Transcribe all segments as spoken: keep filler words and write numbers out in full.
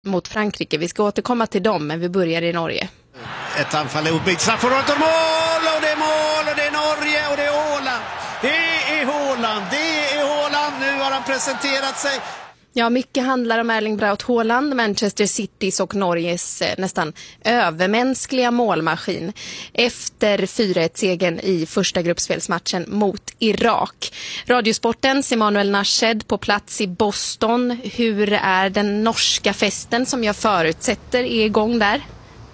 mot Frankrike. Vi ska återkomma till dem, men vi börjar i Norge. Ett anfall är uppbyggt, straffområdet och mål, och det är mål, och det är Norge, och det är Haaland. Det är Haaland, det är Haaland, nu har han presenterat sig. Ja, mycket handlar om Erling Braut Haaland, Manchester Citys och Norges eh, nästan övermänskliga målmaskin efter fyra ett-segern i första gruppspelsmatchen mot Irak. Radiosportens Emanuel Nashed på plats i Boston. Hur är den norska festen som jag förutsätter är igång där?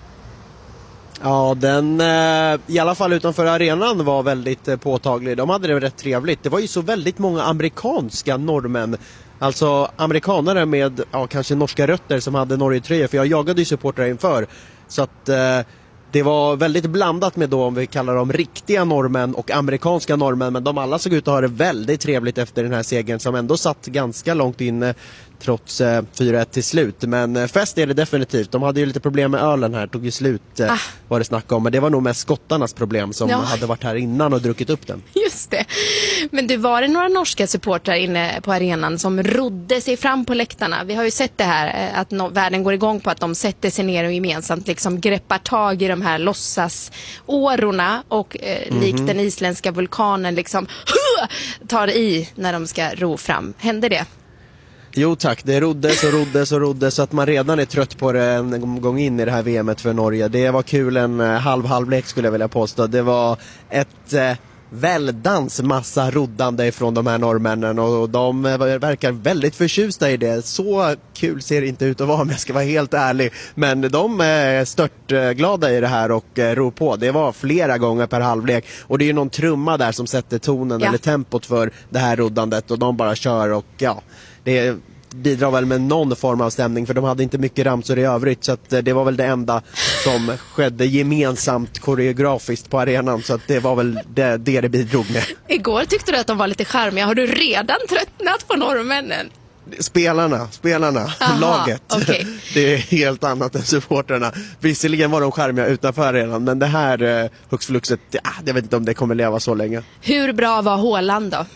Ja, den eh, i alla fall utanför arenan var väldigt eh, påtaglig. De hade det rätt trevligt. Det var ju så väldigt många amerikanska norrmän. Alltså amerikanare med ja, kanske norska rötter som hade Norge-tröjor. För jag jagade ju supportrar inför. Så att eh, det var väldigt blandat med då, om vi kallar dem riktiga norrmän och amerikanska norrmän. Men de alla såg ut att ha det väldigt trevligt efter den här segern som ändå satt ganska långt in trots eh, fyra ett till slut. Men eh, fest är det definitivt. De hade ju lite problem med ölen här, tog ju slut eh, ah. var det snack om. Men det var nog mest skottarnas problem som ja. hade varit här innan och druckit upp den. Just det. Men det var det några norska supportrar inne på arenan som rodde sig fram på läktarna. Vi har ju sett det här, att no- världen går igång på att de sätter sig ner och gemensamt liksom greppar tag i de här låtsasårorna och eh, mm-hmm. likt den isländska vulkanen liksom tar i när de ska ro fram. Händer det? Jo tack, det roddes och roddes och roddes så att man redan är trött på det en gång in i det här V M:et för Norge. Det var kul en halv-halvlek skulle jag vilja påstå. Det var ett eh, väldans massa roddande ifrån de här norrmännen och de verkar väldigt förtjusta i det. Så kul ser det inte ut att vara om jag ska vara helt ärlig. Men de är stört glada i det här och ror på. Det var flera gånger per halvlek och det är ju någon trumma där som sätter tonen ja. eller tempot för det här roddandet och de bara kör och ja, det bidrar väl med någon form av stämning för de hade inte mycket ramsor i övrigt så att det var väl det enda som skedde gemensamt koreografiskt på arenan så att det var väl det det, det bidrog med. Igår tyckte du att de var lite charmiga. Har du redan tröttnat på norrmännen? Spelarna, spelarna, Aha, laget. Okay. Det är helt annat än supporterna. Visserligen var de charmiga utanför arenan men det här eh, huxfluxet, ja, jag vet inte om det kommer leva så länge. Hur bra var Haaland då?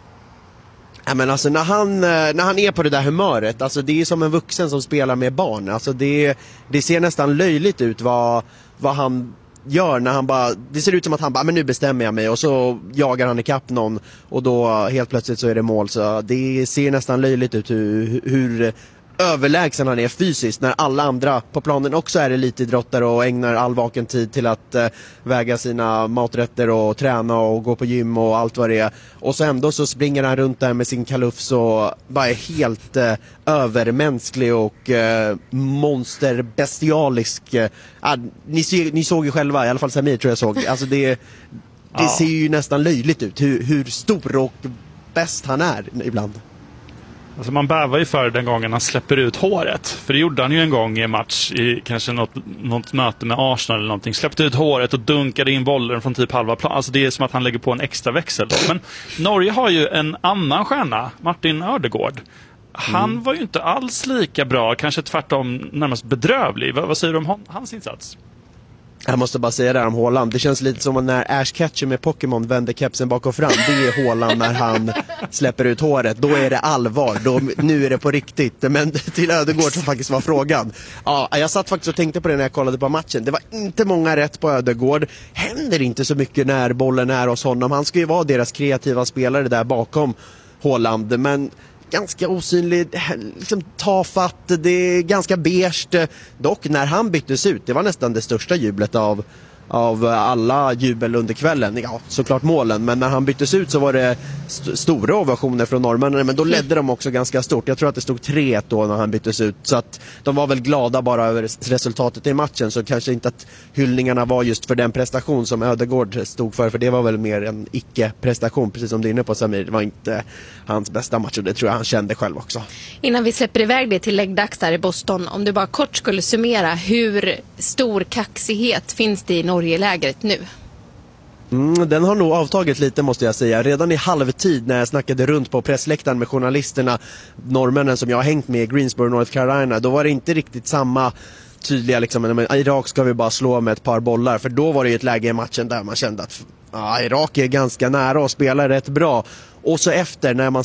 Ja, men alltså när han, när han är på det där humöret, alltså det är som en vuxen som spelar med barn. Alltså det, det ser nästan löjligt ut vad, vad han gör när han bara, det ser ut som att han bara, men nu bestämmer jag mig och så jagar han i kapp någon och då helt plötsligt så är det mål. Så det ser nästan löjligt ut hur, hur överlägsen han är fysiskt när alla andra på planen också är elitidrottare och ägnar all vaken tid till att eh, väga sina maträtter och träna och gå på gym och allt vad det är. Och så ändå så springer han runt där med sin kalufs och bara är helt eh, övermänsklig och eh, monsterbestialisk. Eh, ah, ni, se, ni såg ju själva, i alla fall Samir tror jag såg. Alltså det, det ja. ser ju nästan löjligt ut hur, hur stor och bäst han är ibland. Alltså man bävar ju för den gången han släpper ut håret. För det gjorde han ju en gång i en match i kanske något, något möte med Arsenal eller någonting. Släppte ut håret och dunkade in bollen från typ halva plan. Alltså det är som att han lägger på en extra växel. Men Norge har ju en annan stjärna, Martin Ødegaard. Han mm. var ju inte alls lika bra, kanske tvärtom närmast bedrövlig. Vad, vad säger du om hans insats? Jag måste bara säga det här om Haaland. Det känns lite som när Ash Ketchum med Pokémon vänder kepsen bak och fram. Det är Haaland när han släpper ut håret. Då är det allvar. Då, nu är det på riktigt. Men till Ødegaard som faktiskt var frågan. Ja, jag satt faktiskt och tänkte på det när jag kollade på matchen. Det var inte många rätt på Ødegaard. Händer inte så mycket när bollen är hos honom. Han ska ju vara deras kreativa spelare där bakom Haaland. Men ganska osynlig, liksom tafatt, det är ganska beige. Dock när han byttes ut, det var nästan det största jublet av, av alla jubel under kvällen. Ja, såklart målen, men när han byttes ut så var det st- stora ovationer från norrmännen, men då ledde de också ganska stort. Jag tror att det stod tre ett då när han byttes ut, så att de var väl glada bara över resultatet i matchen, så kanske inte att hyllningarna var just för den prestation som Ødegaard stod för, för det var väl mer en icke-prestation, precis som du är inne på Samir. Det var inte hans bästa match och det tror jag han kände själv också. Innan vi släpper iväg det till läggdags där i Boston, om du bara kort skulle summera, hur stor kaxighet finns det i Norge-lägret nu? Mm, den har nog avtagit lite måste jag säga. Redan i halvtid när jag snackade runt på pressläktaren med journalisterna, norrmännen som jag har hängt med i Greensboro, North Carolina, då var det inte riktigt samma tydliga liksom, men Irak ska vi bara slå med ett par bollar, för då var det ju ett läge i matchen där man kände att ja, Irak är ganska nära och spelar rätt bra. Och så efter när man